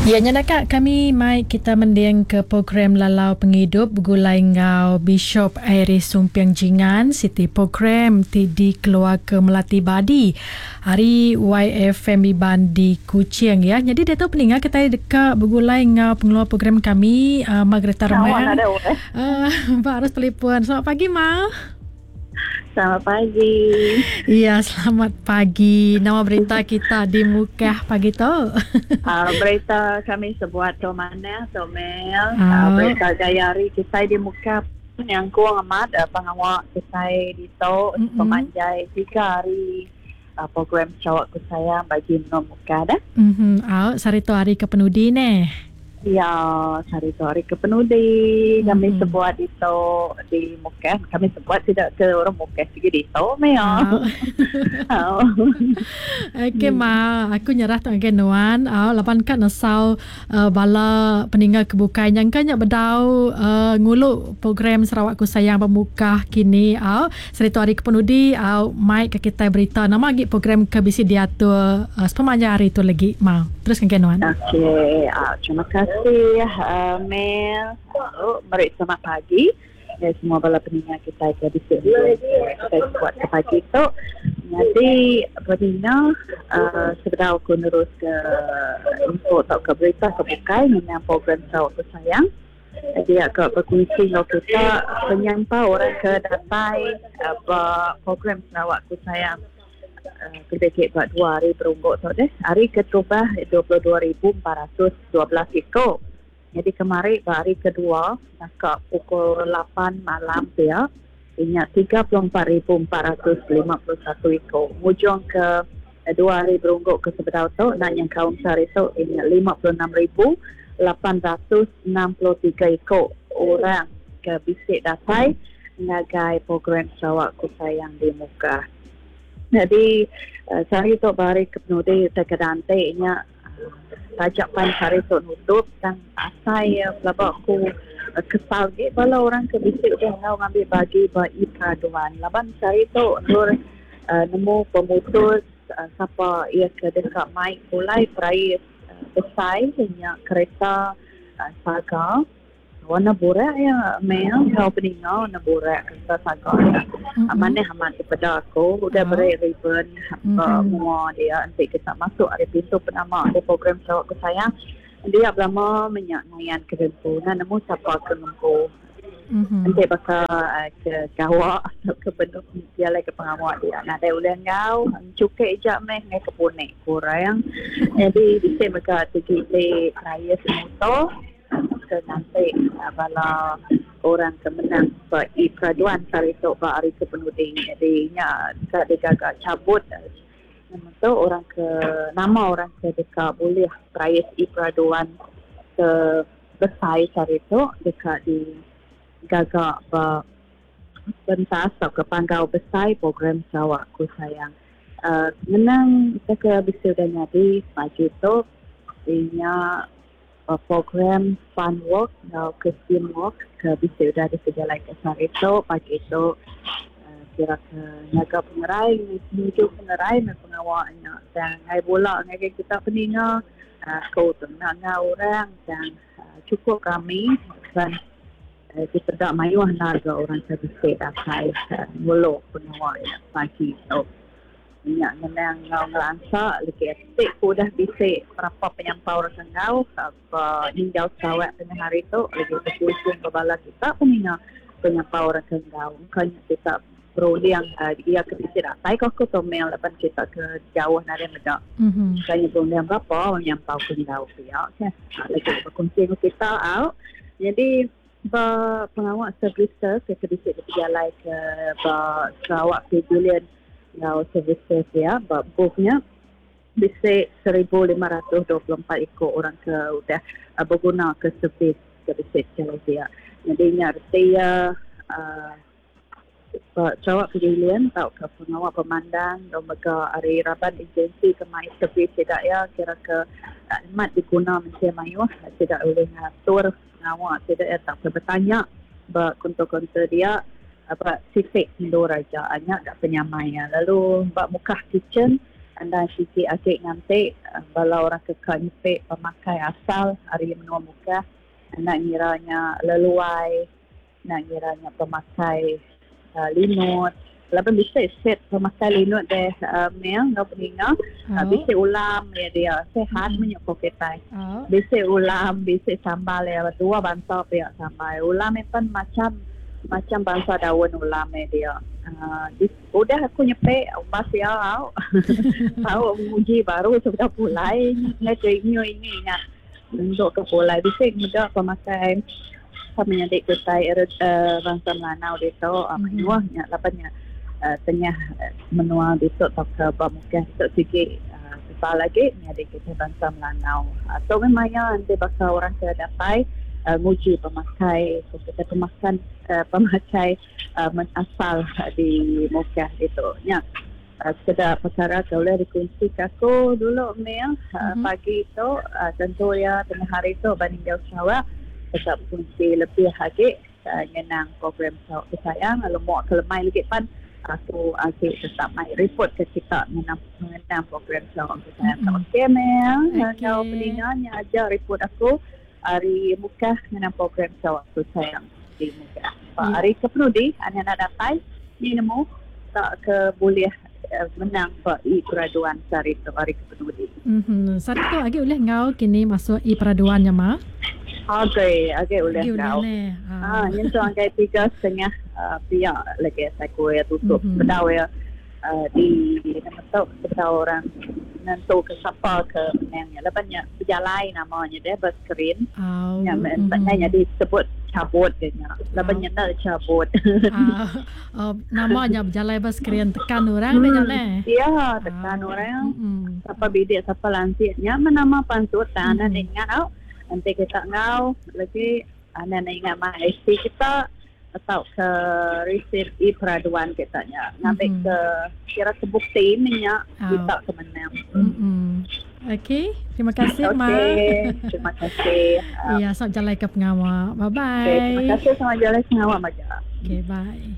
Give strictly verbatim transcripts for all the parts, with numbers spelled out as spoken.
Ya, nyanakan kami mai kita mending ke program Lalau Penghidup Gulai Ngau Bishop Iris Sumpiang Jingan Siti program Tidi Keluarga Melati Badi Hari Y F M Iban di Kuching ya. Jadi dia tahu peningat kita dekat bergulai ngau pengeluar program kami uh, Margareta Romel. Uh, Mbak harus telefon. Selamat pagi, Ma. Selamat pagi. Iya, selamat pagi. Nama berita kita di muka pagi tu. Uh, berita kami sebuah tu mana, tu Mel. Oh. Uh, berita Gayari kita di muka yang kurang amat uh, pengawak kita di tu Mm-mm. pemanjai tiga hari uh, program cawak ku sayang bagi minum muka dah. Mhm. Oh, sari tu hari ke penudi ni. Ya, hari tu hari kepenudi kami Mm-mm. sebuat di tu di muka. Kami sebuat tidak ke orang muka juga di tu Mel. Oh. Oh. Okey, Ma, aku nyerah tu ke nuan. Au lapan kan nasau uh, bala peninggal kebukai yang kan nyak bedau uh, nguluk program Sarawak Ku Sayang Pemuka kini. Au seri tu hari kepenudi au mai ke kita berita nama lagi program ke bisi diatur uh, sepemanja hari tu lagi, Ma. Teruskan ke nuan. Okey, uh, terima kasih uh, Mel. Uh, mari selamat pagi. Ya, semua bala pendengar kita yang di sini kita buat ke pagi tu. Jadi pendengar uh, sebenarnya aku nerus ke info atau ke berita kebukai dengan program Sarawak Ku Sayang. Jadi agak berkunci lo kita penyampai orang ke datai uh, program Sarawak Ku Sayang. Uh, kita kek buat dua hari berungguk tu deh. Hari ketujuh dua puluh dua ribu empat ratus dua belas ekor. Jadi kemarin hari kedua dekat pukul lapan malam dia ingat tiga puluh empat ribu empat ratus lima puluh satu ekor. Mujung ke eh, dua hari berungguk ke sebelah tu nak yang kaunter itu ingat lima puluh enam ribu lapan ratus enam puluh tiga ekor orang ke bisik datai ngagai program Sarawak Ku Sayang di muka. Jadi uh, sehari tu hari kepenudi terkedante nya tajapan sehari tu nutup dan asai uh, pelabak aku uh, kesal ke kalau orang ke bisik dia ngau ngambil bagi bagi peraduan. Laban sehari tu nur uh, nemu pemutus uh, siapa ia ke dekat mic mulai perai uh, besar nya kereta uh, saga warna borak ya Mel kau peningau warna borak kereta saga Mm-mm. mana amat kepada aku udah Oh. beri ribbon uh, Mm-mm. semua dia nanti kita masuk ada pintu penama ada program Sarawak Ku Sayang dia berlama menyak nayan ke dempu nah nemu siapa ke dempu Mhm. nanti bakal uh, ke kawak atau ke bentuk dia lagi ke pengawak dia nah ada ulang kau cukai je meh ngai ke punek kurang jadi bisa mereka pergi di raya semuto ke nanti uh, bala orang kemenang bagi peraduan hari tu hari kepenudi jadi nya tak digagak cabut nama tu orang ke nama orang ke dekat boleh raya i peraduan ke besar hari tu dekat di gagak ba pentas atau ke panggau besar program Sarawak Ku Sayang uh, menang kita ke bisa dah jadi pagi tu inya uh, program fun walk atau ke team walk ke bisa dah ada segala kesan itu pagi itu uh, kira ke naga pengerai menuju pengerai dan pengawalnya dan ngai bola ngai kita peninga uh, kau tengah orang dan uh, cukup kami dan uh, kita tak mayuah naga orang sebesar dapat uh, mulu pengawalnya pagi itu minyak menang ngau ngelansak lagi estik ku dah bisik berapa penyampau rasa ngau apa ninjau sawat tengah hari tu lagi berkumpul kebala kita peninga penyampau rasa ngau makanya kita berulang uh, dia ke bisik datai kau ke tomel lepas kita ke jauh nari medak Mhm. makanya berulang berapa menyampau ke ngau pihak okay. Lagi berkumpul kita out jadi ba pengawak services ke bisik ke jalan ke ba Sarawak Pavilion Ngau services ya, bukunya bisa seribu lima ratus dua puluh empat ekor orang ke udah uh, berguna ke servis services jalan dia. Jadi nya saya uh, Sarawak Pavilion tau ke pengawal pemandang dan mereka hari raban agensi kemai servis tidak ya kira ke uh, mat diguna mencari mayu tidak boleh ngatur pengawal tidak ya tak bertanya berkontor-kontor dia apa sisik Indo Raja hanya tak penyamaian lalu bak mukah kitchen anda sikit akik ngantik uh, bala orang kekal nyepik pemakai asal hari menua muka nak ngiranya leluai, nak ngiranya pemakai uh, linut. Laban bisa set pemakai linut deh uh, mel no peninga Oh. uh, bisa ulam ya dia sehat Hmm. menyok poketai. Oh. Bisa ulam, bisa sambal ya dua bangsa ya sambal. Ulam itu kan macam macam bangsa daun ulam ya dia. Uh, di, udah aku nyepek ubah ya tau. Tahu menguji baru sudah mulai ngejek ini nya untuk ke pulai bisa muda pemakai kami adik kutai uh, bangsa Melanau dia tu uh, Mhm. menuahnya lapanya uh, tengah uh, menua besok tak ke Bamukan besok sikit uh, besar lagi ni adik kita bangsa Melanau. Uh, so memang ya nanti bakal orang ke dapai uh, nguji pemakai so, kita pemakan uh, pemakai uh, asal uh, di Mukah itu nya. Uh, sekedar perkara kalau dikunci aku dulu Mel uh, Mhm. pagi itu uh, tentu ya tengah hari itu banding jauh Sarawak tetap kunci lebih lagi uh, nyenang program Sarawak Sayang lalu mau kelemai lagi pan aku asyik tetap mai report ke kita mengenang mengenang program Sarawak Sayang. Mhm. Okey Mel, Okey. kalau pendengarnya aja report aku hari muka mengenang program Sarawak Sayang di muka. Ya. Hari kepenudi anak-anak dapat ni nemu tak ke boleh uh, menang pak i peraduan sehari itu hari kepenudi. Mhm. Saat itu lagi boleh ngau kini masuk i peraduannya ma. Okey, okey boleh Lagi boleh kau. le. Ah, yang tu angkai tiga setengah uh, pihak lagi saya kue tutup Mhm. bedau ya uh, di nama tahu bedau orang nentu ke siapa ke menangnya. Lepasnya berjalan namanya dia berskrin. Oh. Ya, Mhm. maknanya disebut cabut dia. Lepasnya nak cabut. Ah, oh, namanya berjalan berskrin tekan orang dia le. Ya, tekan Ah. orang. Mhm. Siapa bidik, siapa lansiknya menama pansut dan Mhm. anda ingat tau. Nanti kita ngau lagi anda ingat mah I C kita atau ke receipt i peraduan kitanya. Ngambil Mhm. ke kira ke bukti ininya Oh. kita ke menang. Mhm. Okey, terima kasih ma. Okey, terima kasih. Ah, Iya, sok jalan ke pengawa. Bye bye. Okey, terima kasih sama jalan sengawak maja. Okay, bye.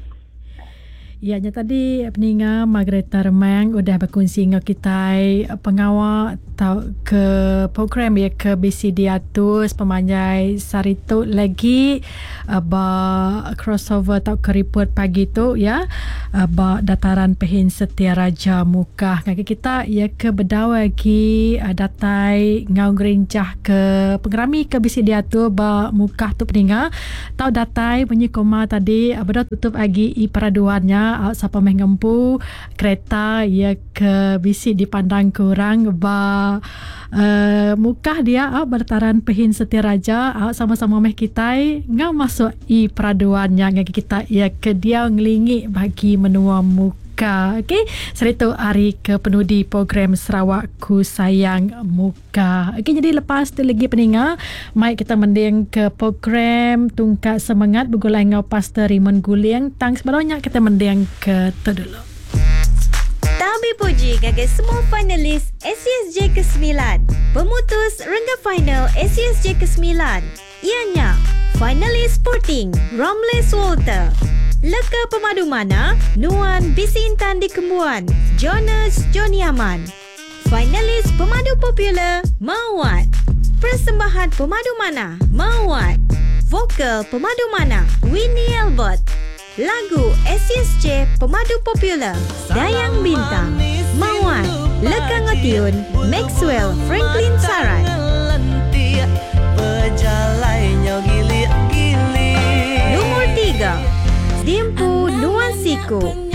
Ianya tadi peninga Margareta Remang udah berkongsi dengan kita pengawal tau ke program ya ke B C D atus pemanjai saritu lagi uh, ba crossover tau ke report pagi tu ya uh, ba dataran Pehin Setia Raja Mukah ngaki kita ya ke bedau lagi uh, datai ngau gerincah ke pengerami ke B C D tu ba Mukah tu peninga tau datai bunyi koma tadi uh, bedau tutup lagi i peraduannya uh, siapa meh ngempu kereta ya ke bisi dipandang kurang ba uh, Mukah dia uh, berdataran Pehin Setia Raja uh, sama-sama meh kita ngau masuk i peraduannya ngaki kita ya ke dia ngelingi bagi menua Mukah. Okey, seritu hari ke penudi program Sarawakku Sayang Mukah. Okey, jadi lepas tu lagi peninga mai kita mending ke program Tungkat Semangat bergulai ngau Pastor Raymond Guliang tang sebenarnya kita mending ke tu dulu. Tabi puji gagai semua finalis S C S J ke sembilan. Pemutus rengga final S C S J ke sembilan. Ianya finalis Sporting Romles Walter, Leka Pemadu Mana Nuan Bisi Intan di Kembuan Jonas Joniaman. Finalis Pemadu Popular Mawat, Persembahan Pemadu Mana Mawat, Vokal Pemadu Mana Winnie Albert, Lagu S C S J Pemadu Popular Dayang Bintang Mawat, Leka Ngotiun Maxwell Franklin Sarat. Nomor tiga Dimpu Nuan Siku